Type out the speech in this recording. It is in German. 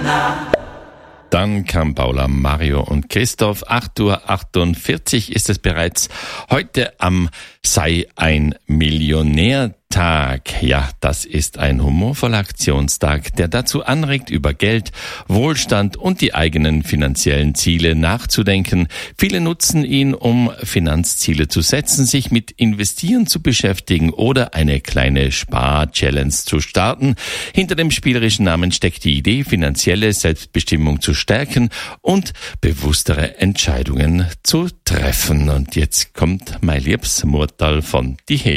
Dann kam Paula, Mario und Christoph. 8:48 Uhr ist es bereits. Heute am Sei ein Millionär-Tag. Ja, das ist ein humorvoller Aktionstag, der dazu anregt, über Geld, Wohlstand und die eigenen finanziellen Ziele nachzudenken. Viele nutzen ihn, um Finanzziele zu setzen, sich mit Investieren zu beschäftigen oder eine kleine Spar-Challenge zu starten. Hinter dem spielerischen Namen steckt die Idee, finanzielle Selbstbestimmung zu stärken und bewusstere Entscheidungen zu treffen. Und jetzt kommt mein liebes Murtal von die